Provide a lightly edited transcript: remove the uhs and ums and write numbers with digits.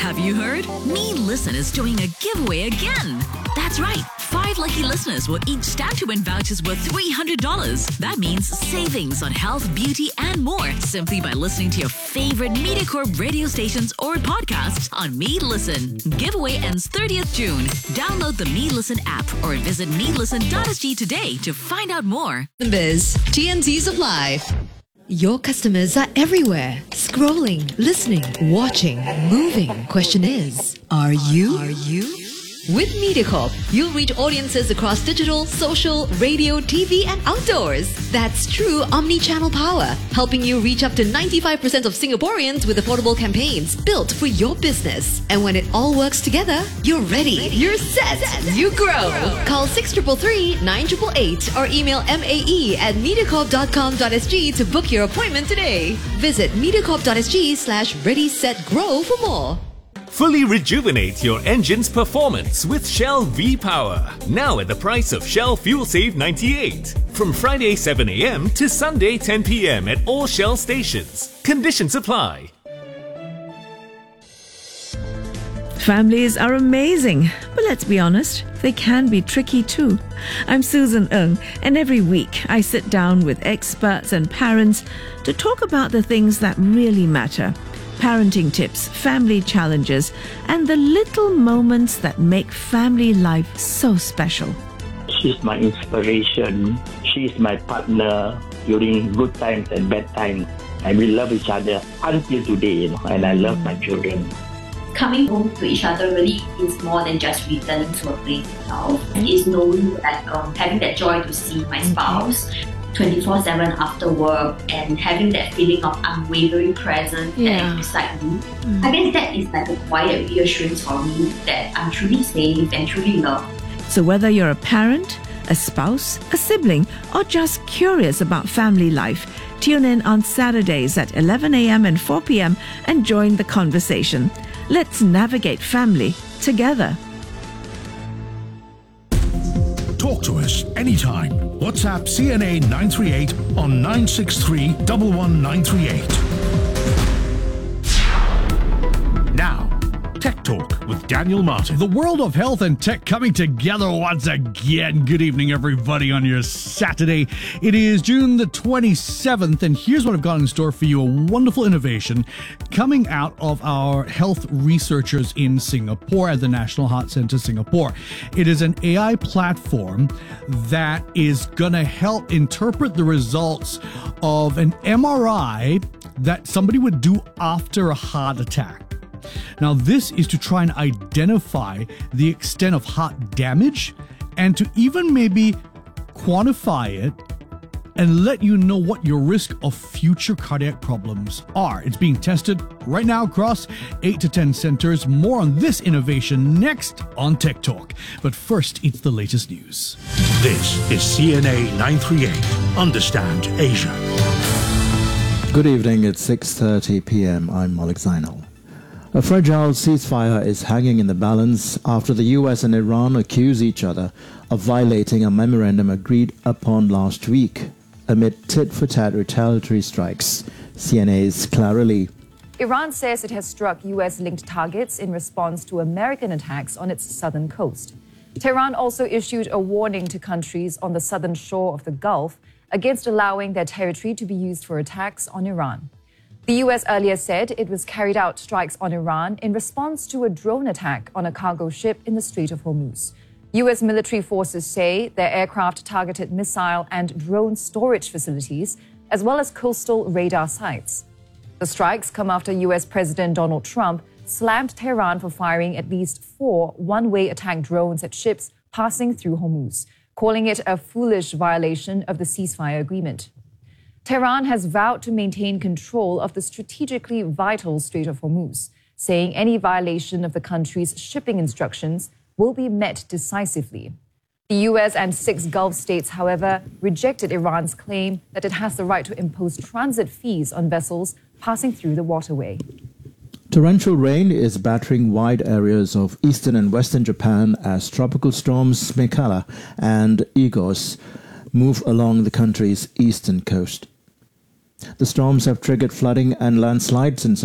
Have you heard? Me Listen is doing a giveaway again. That's right. 5 lucky listeners will each stand to win vouchers worth $300. That means savings on health, beauty, and more simply by listening to your favorite MediaCorp radio stations or podcasts on Me Listen. Giveaway ends 30th June. Download the Me Listen app or visit melisten.sg today to find out more. Biz, TNT's apply. Your customers are everywhere. Scrolling, listening, watching, moving. Question is, are you? With MediaCorp, you'll reach audiences across digital, social, radio, TV, and outdoors. That's true omni-channel power, helping you reach up to 95% of Singaporeans with affordable campaigns built for your business. And when it all works together, you're ready. You're set. You grow. Call 6333 9888 or email mae@mediacorp.com.sg to book your appointment today. Visit mediacorp.sg/ready-set-grow for more. Fully rejuvenate your engine's performance with Shell V-Power. Now at the price of Shell Fuel Save 98. From Friday 7 a.m. to Sunday 10 p.m. at all Shell stations. Conditions apply. Families are amazing, but let's be honest, they can be tricky too. I'm Susan Ng, and every week I sit down with experts and parents to talk about the things that really matter. Parenting tips, family challenges, and the little moments that make family life so special. She's my inspiration. She's my partner during good times and bad times. And we love each other until today, and I love my children. Coming home to each other really is more than just returning to a place itself. It's knowing that having that joy to see my spouse 24/7 after work and having that feeling of unwavering presence beside me. I guess that is like a quiet reassurance for me that I'm truly safe and truly loved. So whether you're a parent, a spouse, a sibling, or just curious about family life, tune in on Saturdays at 11 a.m. and 4 p.m. and join the conversation. Let's navigate family together. Talk to us anytime. WhatsApp CNA 938 on 963 11938. Now, Tech Talk with Daniel Martin. The world of health and tech coming together once again. Good evening, everybody, on your Saturday. It is June the 27th, and here's what I've got in store for you. A wonderful innovation coming out of our health researchers in Singapore at the National Heart Centre Singapore. It is an AI platform that is going to help interpret the results of an MRI that somebody would do after a heart attack. Now, this is to try and identify the extent of heart damage and to even maybe quantify it and let you know what your risk of future cardiac problems are. It's being tested right now across 8 to 10 centers. More on this innovation next on Tech Talk. But first, it's the latest news. This is CNA 938. Understand Asia. Good evening. It's 6:30 p.m. I'm Malik Zainal. A fragile ceasefire is hanging in the balance after the US and Iran accuse each other of violating a memorandum agreed upon last week amid tit-for-tat retaliatory strikes. CNA's Clara Lee. Iran says it has struck US-linked targets in response to American attacks on its southern coast. Tehran also issued a warning to countries on the southern shore of the Gulf against allowing their territory to be used for attacks on Iran. The US earlier said it was carried out strikes on Iran in response to a drone attack on a cargo ship in the Strait of Hormuz. US military forces say their aircraft targeted missile and drone storage facilities, as well as coastal radar sites. The strikes come after US President Donald Trump slammed Tehran for firing at least 4 one-way attack drones at ships passing through Hormuz, calling it a foolish violation of the ceasefire agreement. Tehran has vowed to maintain control of the strategically vital Strait of Hormuz, saying any violation of the country's shipping instructions will be met decisively. The US and 6 Gulf states, however, rejected Iran's claim that it has the right to impose transit fees on vessels passing through the waterway. Torrential rain is battering wide areas of eastern and western Japan as tropical storms Mikala and Igos move along the country's eastern coast. The storms have triggered flooding and landslides in